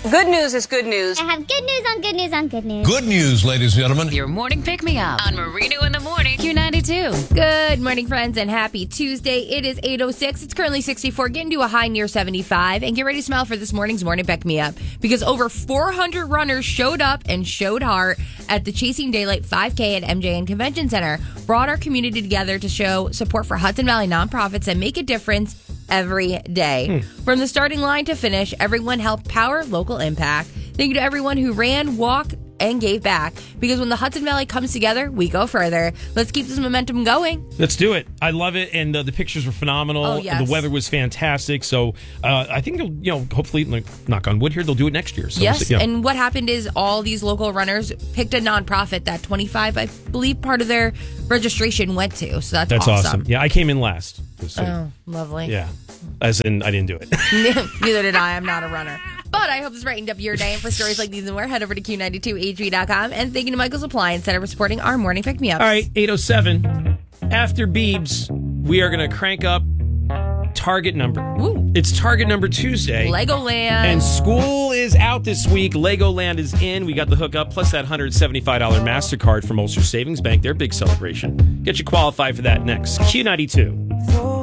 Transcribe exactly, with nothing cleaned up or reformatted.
Good news is good news. I have good news on good news on good news. Good news, ladies and gentlemen. Your morning pick-me-up on Marino in the Morning, Q ninety-two. Good morning, friends, and happy Tuesday. It is eight oh six. It's currently sixty-four, getting to a high near seventy-five. And get ready to smile for this morning's Morning Pick-Me-Up, because over four hundred runners showed up and showed heart at the Chasing Daylight five K at M J N Convention Center, brought our community together to show support for Hudson Valley nonprofits and make a difference every day. Hmm. From the starting line to finish, everyone helped power local impact. Thank you to everyone who ran, walked, and gave back, because when the Hudson Valley comes together, we go further. Let's keep this momentum going. Let's do it. I love it, and uh, the pictures were phenomenal. Oh, yes. The weather was fantastic. So uh, I think they'll, you know, hopefully, like, knock on wood here, they'll do it next year. So yes, we'll see, yeah. And what happened is all these local runners picked a nonprofit that twenty-five, I believe, part of their registration went to. So that's, that's awesome. awesome. Yeah, I came in last. So, oh, lovely. Yeah, as in I didn't do it. Neither did I. I'm not a runner. But I hope this brightened up your day. And for stories like these and more, head over to Q ninety-two H V dot com. And thank you to Michael's Appliance Center for supporting our morning pick-me-ups. All right, eight oh seven. After Beebs, we are going to crank up Target number. Ooh. It's Target number Tuesday. Legoland. And school is out this week. Legoland is in. We got the hookup, plus that one hundred seventy-five dollars MasterCard from Ulster Savings Bank. Their big celebration. Get you qualified for that next. Q ninety-two.